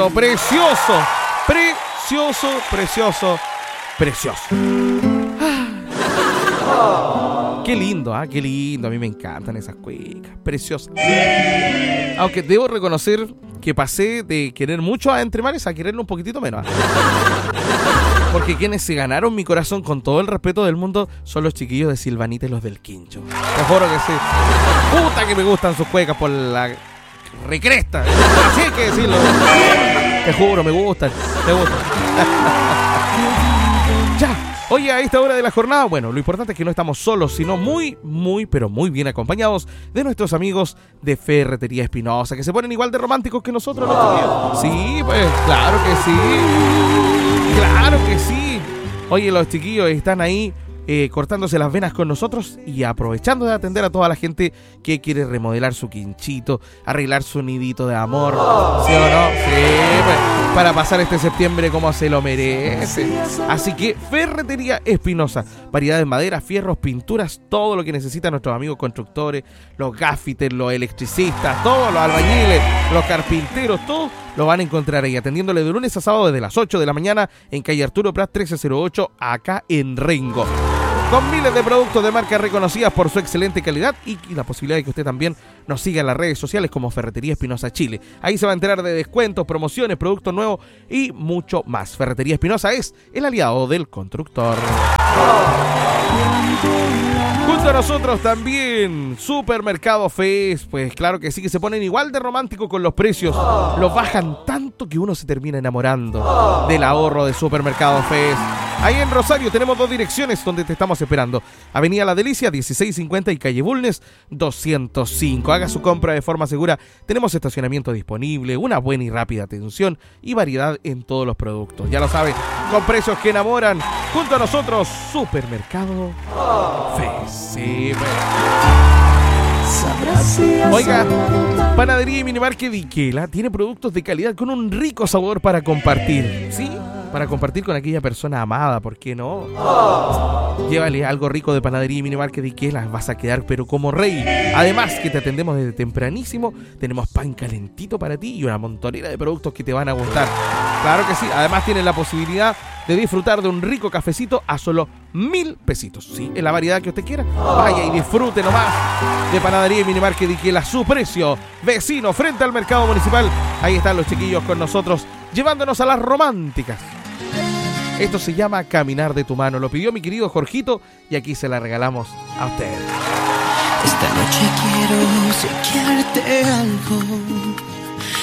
lindo, precioso, precioso, precioso, precioso. Qué lindo, qué lindo. A mí me encantan esas cuecas, preciosas. Aunque debo reconocer que pasé de querer mucho a Entre Mares a quererlo un poquitito menos. Porque quienes se ganaron mi corazón con todo el respeto del mundo son los chiquillos de Silvanita y los del Quincho. Te juro que sí. Puta que me gustan sus cuecas por la recresta. Así hay que decirlo. Te juro, me gustan. Me gustan. Ya. Oye, a esta hora de la jornada, bueno, lo importante es que no estamos solos, sino muy, muy, pero muy bien acompañados de nuestros amigos de Ferretería Espinosa, que se ponen igual de románticos que nosotros los chiquillos. Sí, pues, claro que sí. Claro que sí. Oye, los chiquillos están ahí cortándose las venas con nosotros y aprovechando de atender a toda la gente que quiere remodelar su quinchito, arreglar su nidito de amor, ¿sí o no? Sí, pues, para pasar este septiembre como se lo merece. Así que Ferretería Espinosa, variedad de madera, fierros, pinturas, todo lo que necesitan nuestros amigos constructores, los gaffiters, los electricistas, todos los albañiles, los carpinteros, todos lo van a encontrar ahí, atendiéndole de lunes a sábado desde las 8 de la mañana en calle Arturo Prat 1308, acá en Rengo. Con miles de productos de marcas reconocidas por su excelente calidad y la posibilidad de que usted también nos siga en las redes sociales como Ferretería Espinosa Chile. Ahí se va a enterar de descuentos, promociones, productos nuevos y mucho más. Ferretería Espinosa es el aliado del constructor. Junto a nosotros también Supermercado Fest, pues claro que sí, que se ponen igual de romántico con los precios. Los bajan tanto que uno se termina enamorando del ahorro de Supermercado Fest. Ahí en Rosario tenemos dos direcciones donde te estamos esperando. Avenida La Delicia, 1650 y calle Bulnes, 205. Haga su compra de forma segura. Tenemos estacionamiento disponible, una buena y rápida atención y variedad en todos los productos. Ya lo saben, con precios que enamoran. Junto a nosotros, Supermercado Fest. Sí, oiga, Panadería y Minimarket Diquela tiene productos de calidad con un rico sabor para compartir. ¿Sí? Para compartir con aquella persona amada, ¿por qué no? Llévale algo rico de Panadería y Minimarket Diquela, vas a quedar pero como rey. Además que te atendemos desde tempranísimo, tenemos pan calentito para ti y una montonera de productos que te van a gustar. Claro que sí, además tienes la posibilidad de disfrutar de un rico cafecito a solo 1.000 pesitos, ¿sí? En la variedad que usted quiera, vaya y disfrute nomás de Panadería y Minimarket Diquela, su precio, vecino, frente al mercado municipal. Ahí están los chiquillos con nosotros, llevándonos a las románticas. Esto se llama Caminar de tu mano. Lo pidió mi querido Jorgito y aquí se la regalamos a usted. Esta noche quiero obsequiarte algo